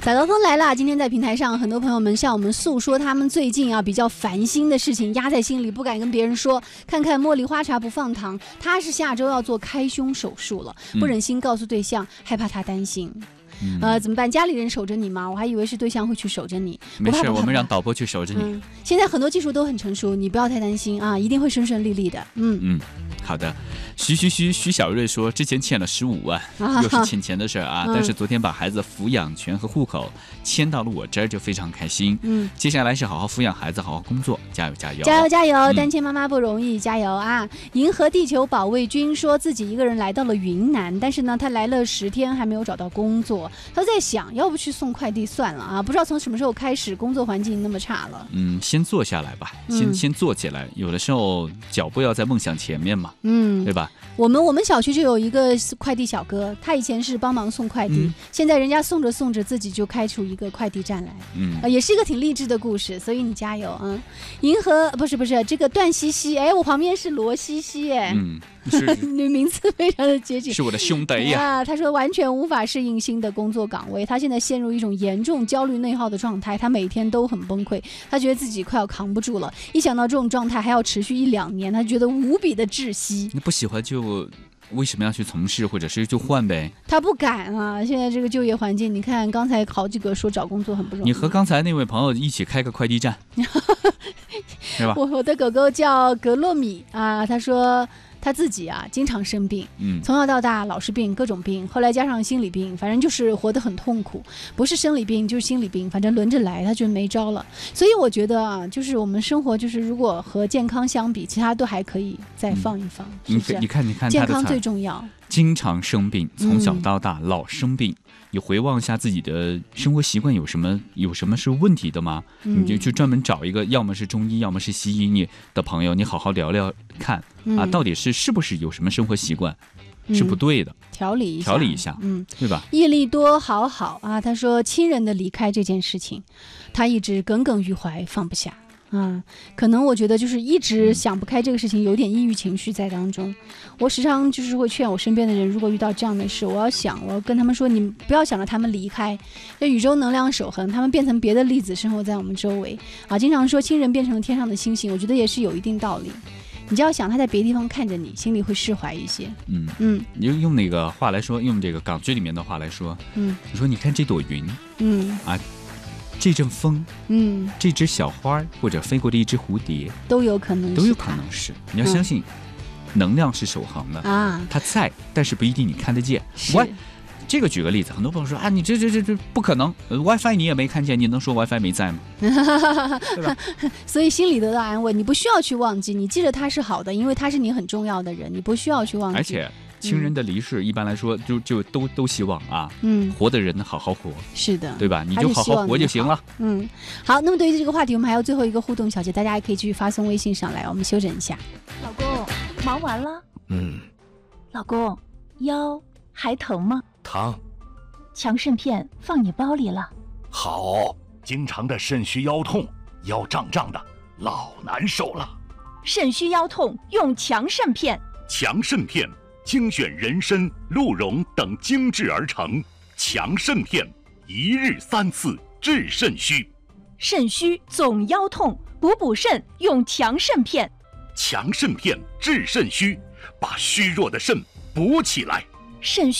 早高峰来了，今天在平台上，很多朋友们向我们诉说他们最近比较烦心的事情，压在心里不敢跟别人说。看看茉莉花茶不放糖，他是下周要做开胸手术了，不忍心告诉对象，害怕他担心。怎么办？家里人守着你吗？我还以为是对象会去守着你。 没事，我们让导播去守着你。 现在很多技术都很成熟，你不要太担心啊，一定会顺顺利利的。 好的。徐小瑞说，之前欠了15万，又是欠钱的事啊。但是昨天把孩子的抚养权和户口迁到了我这儿，就非常开心。接下来是好好抚养孩子，好好工作，加油加油， 加油加油！单亲妈妈不容易，加油啊！银河地球保卫军说自己一个人来到了云南，但是呢，他来了10天还没有找到工作，他在想要不去送快递算了啊？不知道从什么时候开始，工作环境那么差了。 先坐下来吧，先坐起来。有的时候脚步要在梦想前面嘛，对吧？ 我们小区就有一个快递小哥，他以前是帮忙送快递，现在人家送着送着自己就开出一个快递站来，也是一个挺励志的故事，所以你加油啊！银河不是这个段西西，我旁边是罗西西你名字非常的接近， 是我的兄弟呀。 他说完全无法适应新的工作岗位，他现在陷入一种严重焦虑内耗的状态，他每天都很崩溃，他觉得自己快要扛不住了，一想到这种状态还要持续1-2年，他觉得无比的窒息。 你不喜欢就为什么要去从事，或者是就换呗？他不敢啊！现在这个就业环境，你看刚才好几个说找工作很不容易。 你和刚才那位朋友一起开个快递站，是吧？ 我的狗狗叫格洛米啊，他说他自己经常生病，从小到大老是病，各种病，后来加上心理病，反正就是活得很痛苦，不是生理病就是心理病，反正轮着来，他觉得没招了。所以我觉得就是我们生活就是如果和健康相比，其他都还可以再放一放。 你看健康最重要。 经常生病，从小到大老生病，你回望一下自己的生活习惯有什么是问题的吗？你就去专门找一个要么是中医要么是西医你的朋友，你好好聊聊看到底是不是有什么生活习惯是不对的，调理一下，对吧？ 叶利多好啊，他说亲人的离开这件事情，他一直耿耿于怀，放不下。可能我觉得就是一直想不开这个事情，有点抑郁情绪在当中。我时常就是会劝我身边的人，如果遇到这样的事，我要跟他们说，你不要想着他们离开，这宇宙能量守恒，他们变成别的粒子生活在我们周围经常说亲人变成了天上的星星，我觉得也是有一定道理。你就要想他在别的地方看着你，心里会释怀一些。 你用那个话来说，用这个港剧里面的话来说，你说你看这朵云，这阵风，这只小花，或者飞过的一只蝴蝶， 都有可能是。你要相信，能量是守恒的它在，但是不一定你看得见。这个举个例子，很多朋友说你这不可能 ，WiFi 你也没看见，你能说 WiFi 没在吗？对吧？ 所以心里得到安慰，你不需要去忘记，你记得他是好的，因为他是你很重要的人，你不需要去忘记。 而且亲人的离世，一般来说就都希望活的人好好活， 是的， 对吧？你就好好活就行了。 好，那么对于这个话题，我们还有最后一个互动小节，大家还可以继续发送微信上来，我们休整一下。 老公，忙完了？老公，腰还疼吗？ 疼。 强肾片放你包里了。 好，经常的肾虚腰痛，腰胀胀的，老难受了。 肾虚腰痛用强肾片。 强肾片精选人参、鹿茸等精制而成，强肾片1日3次治肾虚。 肾虚总腰痛，补肾用强肾片。 强肾片治肾虚，把虚弱的肾补起来。 肾虚